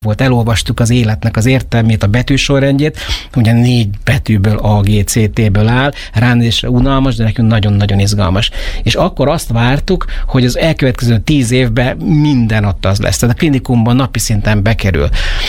volt, elolvastuk az életnek az értelmét, a betűsorrendjét, ugye 4 betűből A, G, C, T-ből áll, ránézésre unalmas, de nekünk nagyon-nagyon izgalmas. És akkor azt vártuk, hogy az elkövetkező 10 évben minden ott az lesz. Tehát a klinikumban napi szinten bekerül.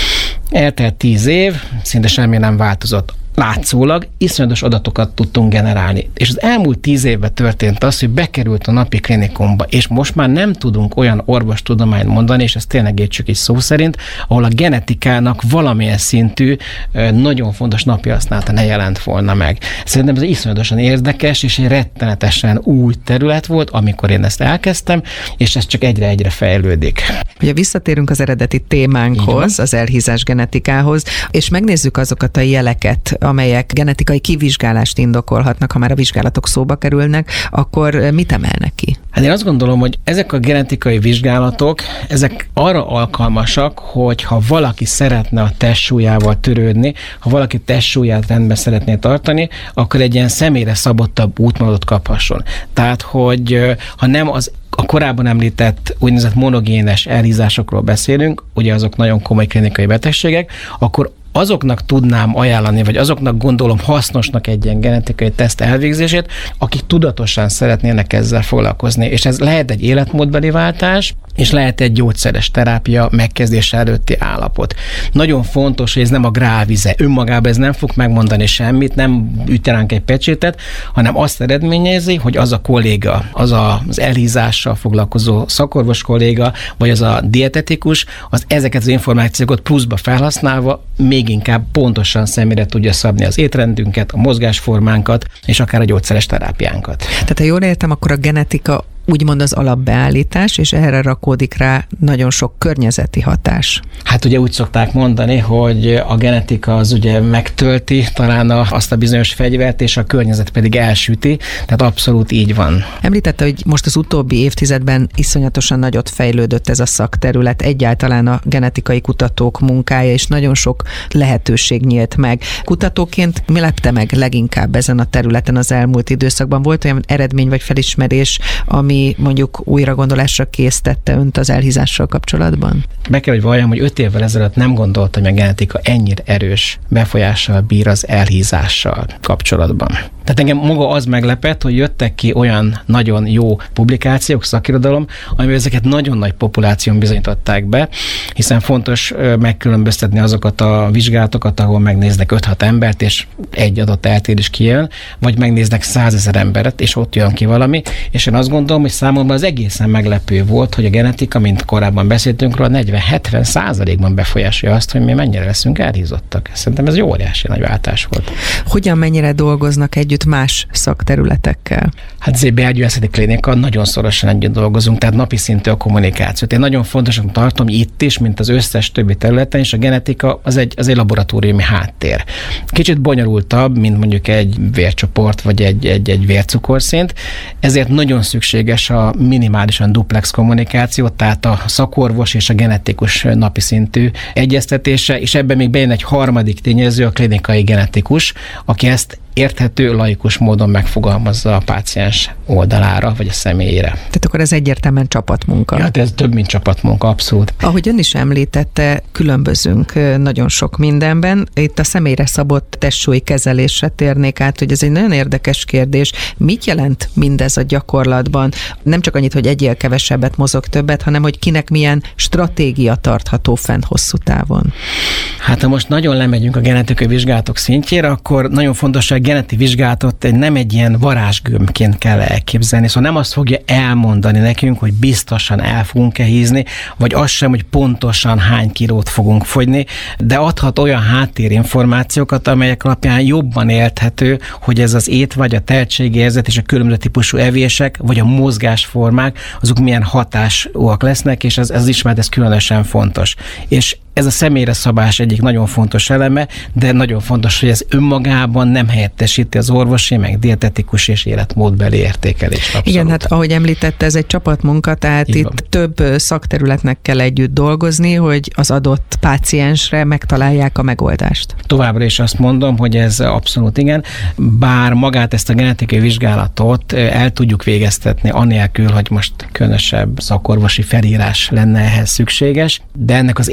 Eltelt 10 év, szinte semmi nem változott. Látszólag iszonyatos adatokat tudtunk generálni. És az elmúlt 10 évben történt az, hogy bekerült a napi klinikumba, és most már nem tudunk olyan orvostudományt mondani, és ezt tényleg értsük is szó szerint, ahol a genetikának valamilyen szintű, nagyon fontos napi használata ne jelent volna meg. Szerintem ez iszonyatosan érdekes, és egy rettenetesen új terület volt, amikor én ezt elkezdtem, és ez csak egyre fejlődik. Ugye visszatérünk az eredeti témánkhoz, az elhízás genetikához, és megnézzük azokat a jeleket, amelyek genetikai kivizsgálást indokolhatnak, ha már a vizsgálatok szóba kerülnek, akkor mit emelnek ki? Hát én azt gondolom, hogy ezek a genetikai vizsgálatok, ezek arra alkalmasak, hogy ha valaki szeretne a testsúlyával törődni, ha valaki testsúlyát rendben szeretné tartani, akkor egy ilyen személyre szabottabb útmódot kaphasson. Tehát, hogy ha nem a korábban említett úgynevezett monogénes elhízásokról beszélünk, ugye azok nagyon komoly klinikai betegségek, akkor azoknak tudnám ajánlani, vagy azoknak gondolom hasznosnak egy ilyen genetikai teszt elvégzését, akik tudatosan szeretnének ezzel foglalkozni. És ez lehet egy életmódbeli váltás, és lehet egy gyógyszeres terápia megkezdése előtti állapot. Nagyon fontos, hogy ez nem a grávize. Önmagában ez nem fog megmondani semmit, nem üt ránk egy pecsétet, hanem azt eredményezi, hogy az a kolléga, az elhízással foglalkozó szakorvos kolléga, vagy az a dietetikus, az ezeket az információkat pluszba felhasználva még inkább pontosan személyre tudja szabni az étrendünket, a mozgásformánkat, és akár a gyógyszeres terápiánkat. Tehát ha jól értem, akkor a genetika úgymond az alapbeállítás, és erre rakódik rá nagyon sok környezeti hatás. Hát ugye úgy szokták mondani, hogy a genetika az ugye megtölti talán azt a bizonyos fegyvert, és a környezet pedig elsüti, tehát abszolút így van. Említette, hogy most az utóbbi évtizedben iszonyatosan nagyot fejlődött ez a szakterület, egyáltalán a genetikai kutatók munkája, és nagyon sok lehetőség nyílt meg. Kutatóként mi lepte meg leginkább ezen a területen az elmúlt időszakban? Volt olyan eredmény vagy felismerés, ami mondjuk újragondolásra késztette önt az elhízással kapcsolatban? Be kell, hogy valljam, hogy 5 évvel ezelőtt nem gondoltam, hogy a genetika ennyire erős befolyással bír az elhízással kapcsolatban. Tehát engem maga az meglepett, hogy jöttek ki olyan nagyon jó publikációk, szakirodalom, amivel ezeket nagyon nagy populáción bizonyították be, hiszen fontos megkülönböztetni azokat a vizsgálatokat, ahol megnéznek 5-6 embert, és egy adott eltérés kijön, vagy megnéznek 100 000 embert, és ott jön ki valami, és én azt gondolom, hogy számomra az egészen meglepő volt, hogy a genetika, mint korábban beszéltünk róla, 40-70%-ban befolyásolja azt, hogy mi mennyire leszünk elhízottak. Szerintem ez egy óriási nagy váltás volt. Hogyan, mennyire dolgoznak együtt más szakterületekkel? Hát ez egy belgyógyászati klinika, nagyon szorosan együtt dolgozunk, tehát napi szintű a kommunikációt. Én nagyon fontosnak tartom itt is, mint az összes többi területen, és a genetika az egy laboratóriumi háttér. Kicsit bonyolultabb, mint mondjuk egy vércsoport, vagy egy vércukorszint, ezért nagyon szükséges a minimálisan duplex kommunikáció, tehát a szakorvos és a genetikus napi szintű egyeztetése, és ebben még bejön egy harmadik tényező, a klinikai genetikus, aki ezt érthető, laikus módon megfogalmazza a páciens oldalára, vagy a személyére. Tehát akkor ez egyértelműen csapatmunka. Ja, ez több, mint csapatmunka, abszolút. Ahogy ön is említette, különbözünk nagyon sok mindenben. Itt a személyre szabott testsúly kezelésre térnék át, hogy ez egy nagyon érdekes kérdés. Mit jelent mindez a gyakorlatban? Nem csak annyit, hogy egyél kevesebbet, mozog többet, hanem hogy kinek milyen stratégia tartható fenn hosszú távon. Hát ha most nagyon lemegyünk a genetikai vizsgálatok szintjére, akkor nagyon fontos, hogy a genetikai vizsgálatot nem egy ilyen varázsgömbként kell elképzelni, szóval nem azt fogja elmondani nekünk, hogy biztosan el fogunk-e hízni, vagy az sem, hogy pontosan hány kilót fogunk fogyni, de adhat olyan háttérinformációkat, amelyek alapján jobban érthető, hogy ez az vagy a tehetségérzet és a különböző típusú evések, vagy a mozgásformák, azok milyen hatásúak lesznek, és ez ismert, ez különösen fontos. És ez a személyre szabás egyik nagyon fontos eleme, de nagyon fontos, hogy ez önmagában nem helyettesíti az orvosi, meg dietetikus és életmódbeli értékelést. Abszolút. Igen, hát ahogy említette, ez egy csapatmunka, tehát itt több szakterületnek kell együtt dolgozni, hogy az adott páciensre megtalálják a megoldást. Továbbra is azt mondom, hogy ez abszolút igen, bár magát ezt a genetikai vizsgálatot el tudjuk végeztetni anélkül, hogy most különösebb szakorvosi felírás lenne ehhez szükséges, de ennek az értelme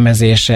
értelmezése,